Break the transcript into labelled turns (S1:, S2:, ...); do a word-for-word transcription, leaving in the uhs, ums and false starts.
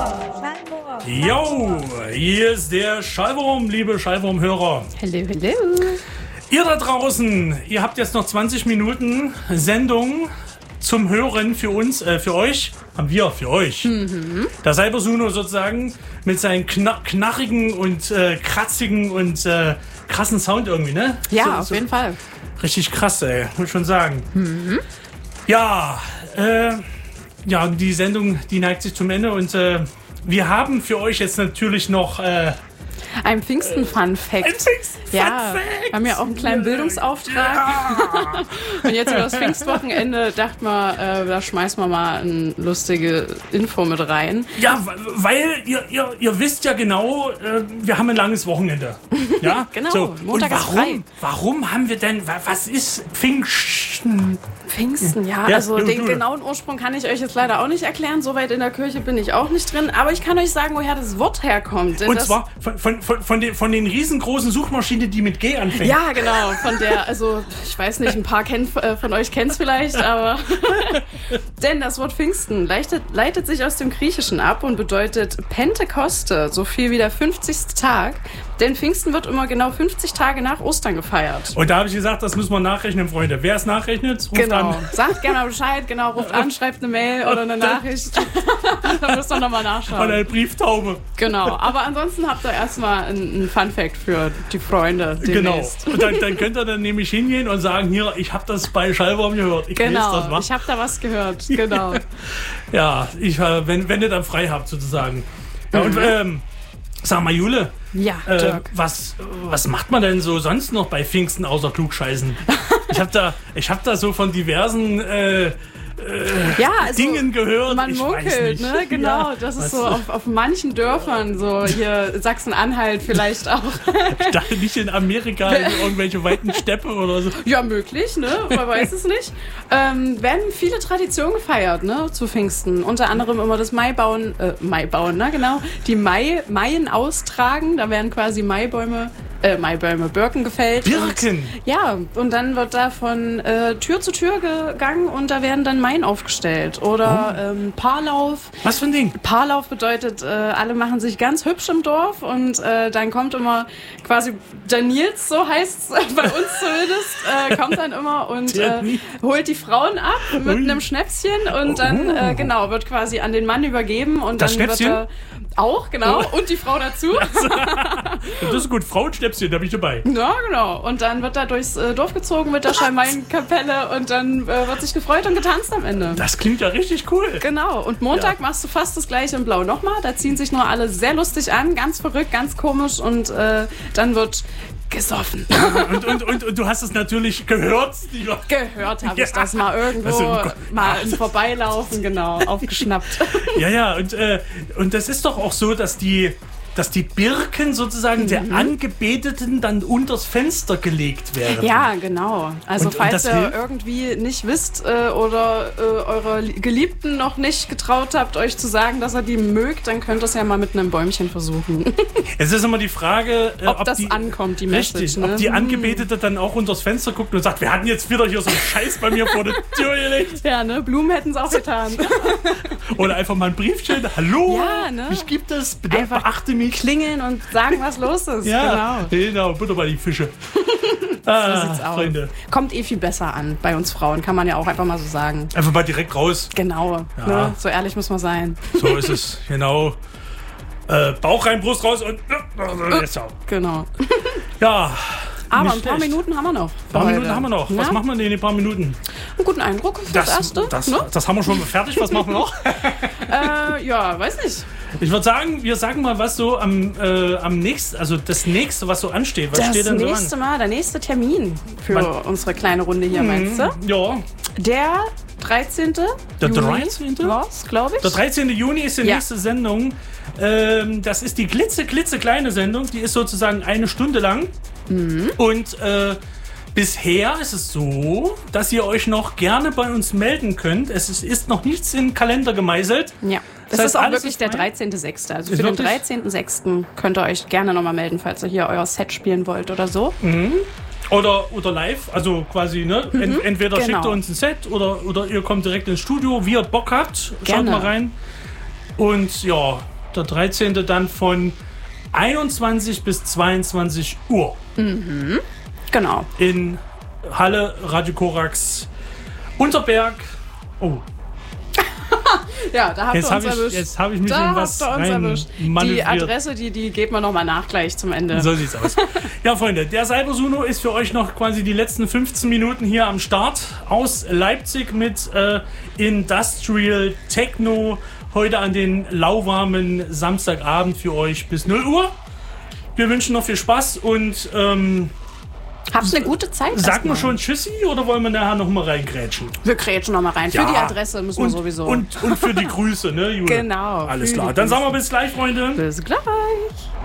S1: Jo, hier ist der Schallwurm, liebe Schallwurm-Hörer.
S2: Hallo, hallo.
S1: Ihr da draußen, ihr habt jetzt noch zwanzig Minuten Sendung zum Hören für uns, äh, für euch, haben wir für euch. Mhm. Der Cybersuno sozusagen mit seinen kna- knarrigen und äh, kratzigen und äh, krassen Sound irgendwie, ne?
S2: Ja,
S1: so,
S2: auf
S1: so,
S2: jeden Fall.
S1: Richtig krass, ey, muss ich schon sagen. Mhm. Ja, äh, ja, die Sendung, die neigt sich zum Ende und äh, wir haben für euch jetzt natürlich noch äh,
S2: ein Pfingsten-Fun-Fact.
S1: Ein Pfingsten-Fun-Fact.
S2: Ja, wir haben ja auch einen kleinen Bildungsauftrag.
S1: Ja.
S2: Und jetzt über das Pfingstwochenende dachten wir, äh, da schmeißen wir mal eine lustige Info mit rein.
S1: Ja, weil ihr, ihr, ihr wisst ja genau, äh, wir haben ein langes Wochenende. Ja,
S2: genau.
S1: So.
S2: Montag
S1: und
S2: ist
S1: warum,
S2: frei.
S1: warum haben wir denn, wa- was ist Pfingsten?
S2: Pfingsten, ja.
S1: Ja,
S2: Also
S1: du,
S2: den
S1: du.
S2: genauen Ursprung kann ich euch jetzt leider auch nicht erklären. So weit in der Kirche bin ich auch nicht drin. Aber ich kann euch sagen, woher das Wort herkommt. Denn
S1: Und
S2: das
S1: zwar von, von, von, von, den, von den riesengroßen Suchmaschinen, die mit G anfängt.
S2: Ja, genau. Von der, also ich weiß nicht, ein paar kennt, äh, von euch kennt es vielleicht, aber denn das Wort Pfingsten leitet, leitet sich aus dem Griechischen ab und bedeutet Pentekoste, so viel wie der fünfzigste Tag. Denn Pfingsten wird immer genau fünfzig Tage nach Ostern gefeiert.
S1: Und da habe ich gesagt, das müssen wir nachrechnen, Freunde. Wer es nachrechnet, ruft
S2: Genau.
S1: an.
S2: Sagt gerne mal Bescheid, genau, ruft an, schreibt eine Mail oder eine Nachricht. Dann müsst ihr nochmal
S1: Von
S2: nachschauen.
S1: einer Brieftaube.
S2: Genau, aber ansonsten habt ihr erstmal einen Fun-Fact für die Freunde demnächst.
S1: Genau. Und dann, dann könnt ihr dann nämlich hingehen und sagen, hier, ich habe das bei Schallwurm gehört. Ich lese das
S2: Genau,
S1: mal.
S2: ich habe da was gehört, genau.
S1: Ja, ich, äh, wenn, wenn ihr dann frei habt, sozusagen. Ja, und ähm, sag mal, Jule,
S2: Ja,
S1: äh,
S2: Dirk.
S1: was, was macht man denn so sonst noch bei Pfingsten außer Klugscheißen? Ich habe da, ich hab da so von diversen äh,
S2: Ja, also
S1: Dingen gehört.
S2: man
S1: ich weiß
S2: munkelt,
S1: nicht.
S2: ne? Genau,
S1: Ja,
S2: das ist
S1: was-
S2: so auf, auf manchen Dörfern, so hier Sachsen-Anhalt vielleicht auch.
S1: Ich dachte nicht in Amerika, in irgendwelche weiten Steppe oder so.
S2: Ja, möglich, ne? Man weiß es nicht. Ähm, werden viele Traditionen gefeiert, ne? Zu Pfingsten. Unter anderem immer das Maibauen, äh, Maibauen, ne? Genau. Die Mai, Maien austragen, da werden quasi Maibäume, äh, Maibäume, Birken gefällt.
S1: Birken?
S2: Und, ja, und dann wird da von äh, Tür zu Tür gegangen und da werden dann Maien aufgestellt. Oder
S1: Oh.
S2: ähm, Paarlauf.
S1: Was für ein Ding?
S2: Paarlauf bedeutet, äh, alle machen sich ganz hübsch im Dorf und äh, dann kommt immer quasi der Nils, so heißt es bei uns zumindest, äh, kommt dann immer und
S1: Der
S2: äh,
S1: Nils.
S2: holt die Frauen ab mit
S1: Ui.
S2: einem Schnäpschen und dann, äh, genau, wird quasi an den Mann übergeben und
S1: Das
S2: dann wird
S1: Schnäpschen?
S2: er auch, genau,
S1: Oh.
S2: und die Frau dazu.
S1: Das ist gut. Frauenstäpschen, da bin ich dabei.
S2: Ja, genau. Und dann wird da durchs äh, Dorf gezogen mit der Schalmeienkapelle und dann äh, wird sich gefreut und getanzt am Ende.
S1: Das klingt ja richtig cool.
S2: Genau, und Montag
S1: Ja.
S2: machst du fast das gleiche in Blau nochmal. Da ziehen sich nur alle sehr lustig an, ganz verrückt, ganz komisch und äh, dann wird gesoffen.
S1: Und, und, und, und du hast es natürlich gehört. Die Leute-
S2: Gehört habe ich
S1: Ja.
S2: das mal irgendwo,
S1: Also, oh Gott.
S2: mal im Vorbeilaufen, genau, aufgeschnappt.
S1: Ja, ja, und, äh, und das ist doch auch so, dass die, dass die Birken sozusagen der
S2: Mhm.
S1: Angebeteten dann unters Fenster gelegt werden.
S2: Ja, genau. Also
S1: Und- und
S2: falls
S1: das
S2: ihr
S1: hilft?
S2: irgendwie nicht wisst äh, oder äh, eure Geliebten noch nicht getraut habt, euch zu sagen, dass ihr die mögt, dann könnt ihr es ja mal mit einem Bäumchen versuchen.
S1: Es ist immer die Frage, äh,
S2: ob, das
S1: die,
S2: ankommt, die Message.
S1: richtig,
S2: ne?
S1: ob die Angebetete dann auch unters Fenster guckt und sagt, wir hatten jetzt wieder hier so einen Scheiß bei mir vor der Tür gelegt.
S2: Ja, ne? Blumen hätten es auch getan.
S1: Oder einfach mal ein Briefchen. Hallo,
S2: Ja, ne?
S1: mich gibt es, bitte
S2: Einfach
S1: beachte mich.
S2: Klingeln und sagen, was los ist.
S1: Ja,
S2: Genau.
S1: genau, Butter bei die Fische. ah,
S2: So sieht's aus.
S1: Freunde,
S2: Kommt eh viel besser an bei uns Frauen, kann man ja auch einfach mal so sagen.
S1: einfach mal direkt raus.
S2: Genau.
S1: Ja.
S2: Ne? So ehrlich muss man sein.
S1: So ist es, genau. Äh, Bauch rein, Brust raus und... Jetzt auch.
S2: Genau.
S1: Ja,
S2: Aber
S1: nicht
S2: ein paar
S1: schlecht.
S2: Minuten haben wir noch.
S1: Ein paar Minuten haben wir noch. Was
S2: Ja?
S1: machen wir denn in den paar Minuten?
S2: Einen guten Eindruck fürs
S1: Das,
S2: Erste.
S1: das,
S2: ne?
S1: das haben wir schon fertig. Was machen wir noch?
S2: äh, ja, weiß nicht.
S1: Ich würde sagen, wir sagen mal, was so am, äh, am nächsten, also das nächste, was so ansteht. Was
S2: Das
S1: steht denn so
S2: nächste
S1: an?
S2: Mal, der nächste Termin für
S1: Wann?
S2: unsere kleine Runde hier, meinst du?
S1: Ja,
S2: Der dreizehnte
S1: Der
S2: Juni
S1: dreizehnte?
S2: war's, glaube ich.
S1: der dreizehnte Juni ist die
S2: Ja.
S1: nächste Sendung. Ähm, das ist die klitze, klitze kleine Sendung. Die ist sozusagen eine Stunde lang.
S2: Mhm.
S1: Und äh, bisher ist es so, dass ihr euch noch gerne bei uns melden könnt. Es ist, ist noch nichts in den Kalender gemeißelt.
S2: Ja. Das,
S1: Das heißt,
S2: ist auch
S1: alles
S2: wirklich
S1: ist
S2: der
S1: frei?
S2: dreizehnte sechste Also
S1: Ist
S2: für den
S1: wirklich?
S2: dreizehnten sechsten könnt ihr euch gerne nochmal melden, falls ihr hier euer Set spielen wollt oder so.
S1: Oder, oder live, also quasi, ne? Ent, entweder
S2: genau.
S1: schickt ihr uns ein Set oder, oder ihr kommt direkt ins Studio, wie ihr Bock habt. Schaut
S2: Gerne.
S1: mal rein. Und ja, der dreizehnte dann von einundzwanzig bis zweiundzwanzig Uhr.
S2: Mhm. Genau.
S1: In Halle Radio Korax Unterberg. Oh.
S2: Ja, da habt
S1: Jetzt
S2: ihr uns
S1: hab ich-
S2: erwischt.
S1: jetzt hab ich mich
S2: da
S1: in was
S2: habt ihr uns
S1: rein
S2: erwischt. Die
S1: manövriert.
S2: Adresse, die, die geht man nochmal nach gleich zum Ende.
S1: So sieht's aus. Ja, Freunde, der Cybersuno ist für euch noch quasi die letzten fünfzehn Minuten hier am Start aus Leipzig mit äh, Industrial Techno. Heute an den lauwarmen Samstagabend für euch bis null Uhr. Wir wünschen noch viel Spaß und ähm,
S2: Habt eine gute Zeit.
S1: sagt
S2: erstmal.
S1: man schon Tschüssi oder wollen wir nachher noch mal reingrätschen?
S2: Wir grätschen nochmal rein.
S1: Ja.
S2: Für die Adresse müssen wir
S1: Und,
S2: sowieso.
S1: und, und für die Grüße, ne, Julia?
S2: Genau.
S1: Alles
S2: für
S1: klar.
S2: die
S1: Dann
S2: Grüße.
S1: sagen wir bis gleich, Freunde.
S2: Bis gleich.